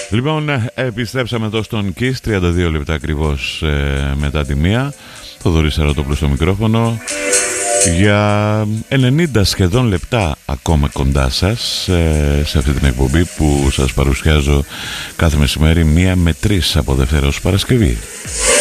Λοιπόν, επιστρέψαμε εδώ στον KISS, 32 λεπτά ακριβώς μετά τη μία. Θοδωρής Σαρωτόπουλος στο μικρόφωνο. Για 90 σχεδόν λεπτά ακόμα κοντά σας σε αυτή την εκπομπή που σας παρουσιάζω κάθε μεσημέρι 1 με 3 από Δευτέρα ως Παρασκευή.